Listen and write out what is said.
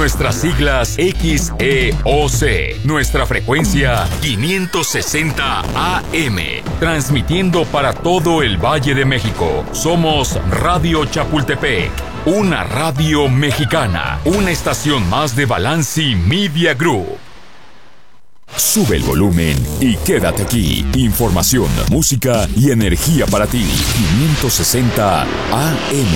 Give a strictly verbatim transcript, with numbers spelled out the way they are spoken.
Nuestras siglas X E O C. Nuestra frecuencia quinientos sesenta A M. Transmitiendo para todo el Valle de México. Somos Radio Chapultepec. Una radio mexicana. Una estación más de Balanci Media Group. Sube el volumen y quédate aquí. Información, música y energía para ti. quinientos sesenta A M.